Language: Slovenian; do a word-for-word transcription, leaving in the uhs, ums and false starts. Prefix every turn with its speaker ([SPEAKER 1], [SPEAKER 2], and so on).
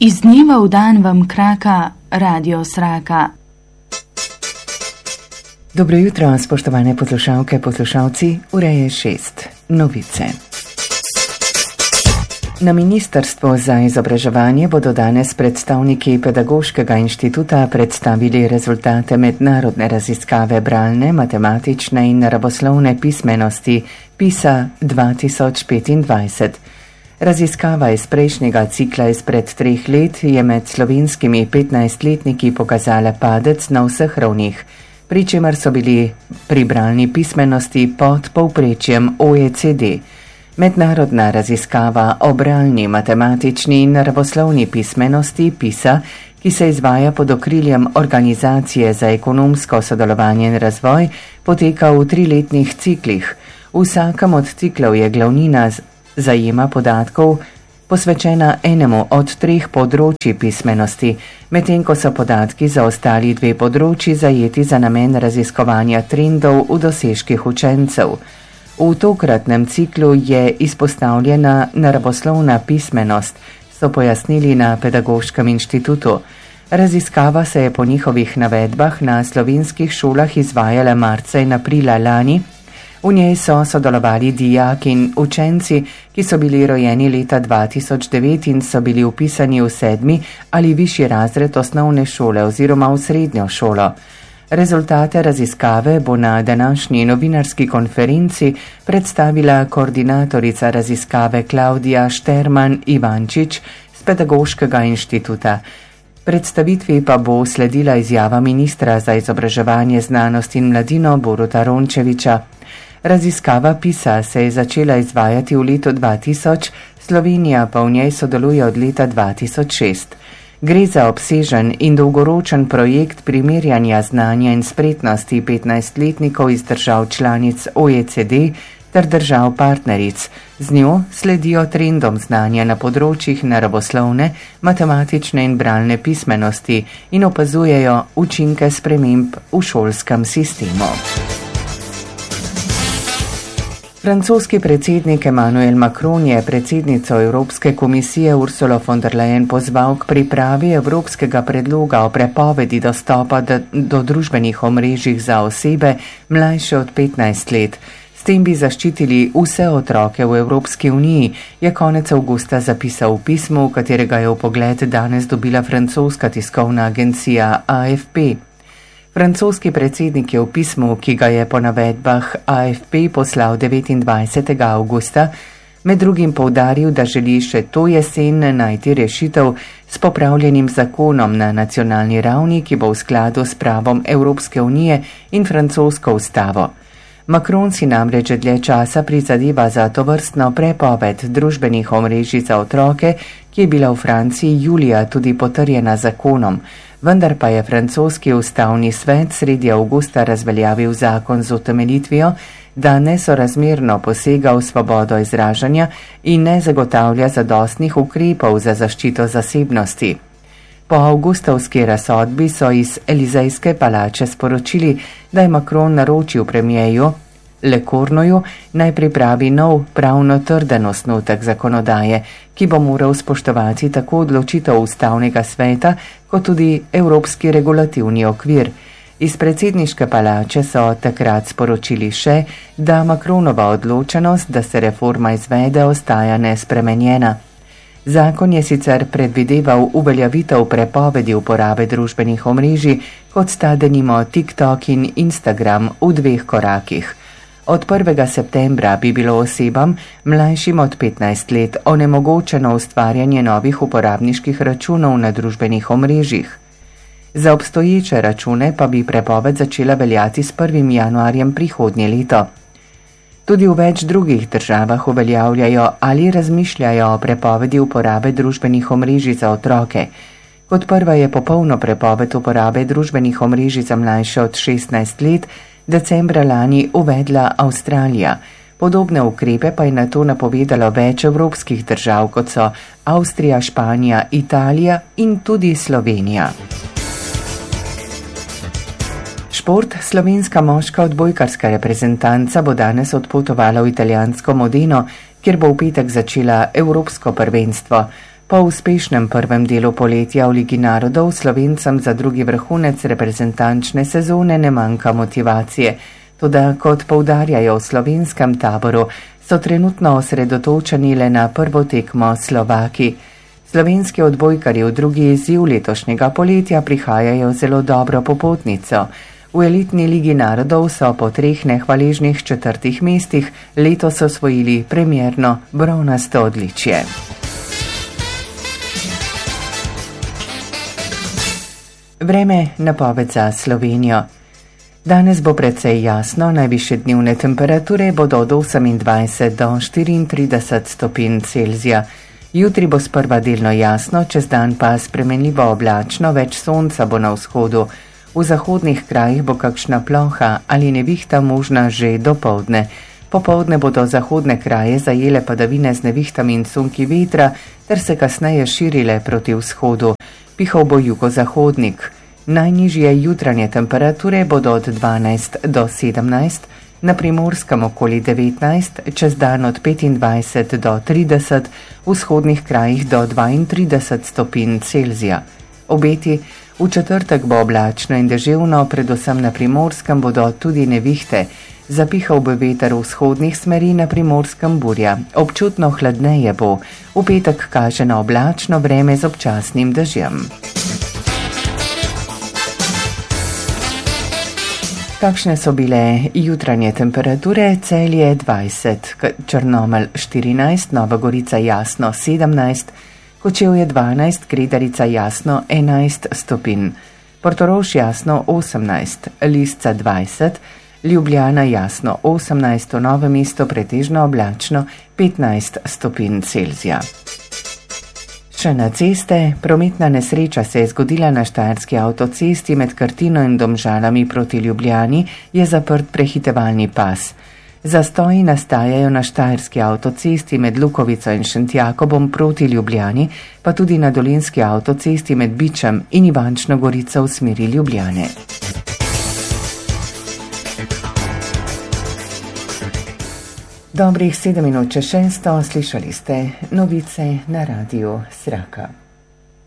[SPEAKER 1] Iz dneva v dan vam kraka Radio Sraka.
[SPEAKER 2] Dobro jutro, spoštovane poslušalke, poslušalci, ura je šest. Novice. Na Ministrstvu za izobraževanje bodo danes predstavniki Pedagoškega inštituta predstavili rezultate mednarodne raziskave bralne, matematične in naravoslovne pismenosti PISA dva tisoč petindvajset. Raziskava iz prejšnjega cikla izpred treh let je med slovenskimi petnajstletniki pokazala padec na vseh ravnih, pri čemer so bili pri bralni pismenosti pod povprečjem O E C D. Mednarodna raziskava o bralni, matematični in naravoslovni pismenosti PISA, ki se izvaja pod okriljem Organizacije za ekonomsko sodelovanje in razvoj, poteka v triletnih ciklih. V vsakem od ciklov je glavnina zajema podatkov posvečena enemu od treh področji pismenosti, medtem ko so podatki za ostali dve področji zajeti za namen raziskovanja trendov v dosežkih učencev. V tokratnem ciklu je izpostavljena naravoslovna pismenost, so pojasnili na Pedagoškem inštitutu. Raziskava se je po njihovih navedbah na slovenskih šolah izvajala marca in aprila lani. V njej so sodelovali dijaki in učenci, ki so bili rojeni leta dva tisoč devet in so bili vpisani v sedmi ali višji razred osnovne šole oziroma v srednjo šolo. Rezultate raziskave bo na današnji novinarski konferenci predstavila koordinatorica raziskave Klaudija Šterman-Ivančič z Pedagoškega inštituta. Predstavitvi pa bo sledila izjava ministra za izobraževanje, znanost in mladino Boruta Rončevića. Raziskava PISA se je začela izvajati v letu dva tisoč, Slovenija pa v njej sodeluje od leta dva tisoč šest. Gre za obsežen in dolgoročen projekt primerjanja znanja in spretnosti petnajstletnikov iz držav članic O E C D ter držav partneric. Z njo sledijo trendom znanja na področjih naravoslovne, matematične in bralne pismenosti in opazujejo učinke sprememb v šolskem sistemu. Francoski predsednik Emmanuel Macron je predsednico Evropske komisije Ursulo von der Leyen pozval k pripravi evropskega predloga o prepovedi dostopa do družbenih omrežij za osebe mlajše od petnajst let. S tem bi zaščitili vse otroke v Evropski uniji, je konec avgusta zapisal v pismu, v katerega je vpogled danes dobila francoska tiskovna agencija A F P. Francoski predsednik je v pismu, ki ga je po navedbah A F P poslal devetindvajsetega avgusta, med drugim poudaril, da želi še to jesen najti rešitev s popravljenim zakonom na nacionalni ravni, ki bo v skladu s pravom Evropske unije in francosko ustavo. Macron si namreč dlje časa prizadeva za tovrstno prepoved družbenih omrežij za otroke, ki je bila v Franciji julija tudi potrjena zakonom. Vendar pa je francoski ustavni svet sredi avgusta razveljavil zakon z utemeljitvijo, da nesorazmerno posega v svobodo izražanja in ne zagotavlja zadostnih ukrepov za zaščito zasebnosti. Po avgustovski razsodbi so iz Elizejske palače sporočili, da je Macron naročil premijeju Lecornuju naj pripravi nov pravno trden osnutek zakonodaje, ki bo moral spoštovati tako odločitev ustavnega sveta, kot tudi evropski regulativni okvir. Iz predsedniške palače so takrat sporočili še, da Macronova odločenost, da se reforma izvede, ostaja nespremenjena. Zakon je sicer predvideval uveljavitev prepovedi uporabe družbenih omrežij, kot sta denimo TikTok in Instagram v dveh korakih. Od prvega septembra bi bilo osebam, mlajšim od petnajst let, onemogočeno ustvarjanje novih uporabniških računov na družbenih omrežjih. Za obstoječe račune pa bi prepoved začela veljati s prvim januarjem prihodnje leto. Tudi v več drugih državah uveljavljajo ali razmišljajo o prepovedi uporabe družbenih omrežij za otroke. Kot prva je popolno prepoved uporabe družbenih omrežij za mlajše od šestnajst let, decembra lani uvedla Avstralija. Podobne ukrepe pa je nato napovedalo več evropskih držav, kot so Avstrija, Španija, Italija in tudi Slovenija. Šport. Slovenska moška odbojkarska reprezentanca bo danes odpotovala v italijansko Modeno, kjer bo v petek začela evropsko prvenstvo. Po uspešnem prvem delu poletja v Ligi narodov Slovencem za drugi vrhunec reprezentančne sezone ne manjka motivacije. Toda, kot poudarjajo v slovenskem taboru, so trenutno osredotočeni le na prvo tekmo Slovaki. Slovenski odbojkarji v drugi izziv letošnjega poletja prihajajo zelo dobro popotnico. V elitni Ligi narodov so po treh nehvaležnih četrtih mestih letos osvojili premierno bronasto odličje. Vreme napoved za Slovenijo. Danes bo precej jasno, najvišje dnevne temperature bodo od osemindvajset do štiriintrideset stopinj Celzija. Jutri bo sprva delno jasno, čez dan pa spremenljivo oblačno, več sonca bo na vzhodu. V zahodnih krajih bo kakšna ploha ali nevihta možna že dopoldne. Popoldne bodo zahodne kraje zajele padavine z nevihtami in sunki vetra, ter se kasneje širile proti vzhodu. Pihal bo jugozahodnik. Najnižje jutranje temperature bodo od dvanajst do sedemnajst, na Primorskem okoli devetnajst, čez dan od petindvajset do trideset, v vzhodnih krajih do dvaintrideset stopinj Celzija. Obeti: v četrtek bo oblačno in deževno, predvsem na Primorskem bodo tudi nevihte. Zapihal bo veter v vzhodnih smeri, na Primorskem burja. Občutno hladneje bo. V petek kaže na oblačno vreme z občasnim dežjem. Kakšne so bile jutranje temperature? Celje dvajset, Črnomelj štirinajst, Nova Gorica jasno sedemnajst, Kočevje dvanajst, Kredarica jasno enajst stopinj, Portorož jasno osemnajst, Lisca dvajset, Ljubljana jasno osemnajst, v Novem mestu pretežno oblačno petnajst stopinj Celzija. Še na ceste. Prometna nesreča se je zgodila na štajerski avtocesti med Krtino in Domžalami proti Ljubljani, je zaprt prehitevalni pas. Zastoji nastajajo na štajerski avtocesti med Lukovico in Šentjakobom proti Ljubljani, pa tudi na dolenjski avtocesti med Bičem in Ivančno Gorico v smeri Ljubljane. Dobrih sedem minut čez šesto, slišali ste novice na Radiu Sraka.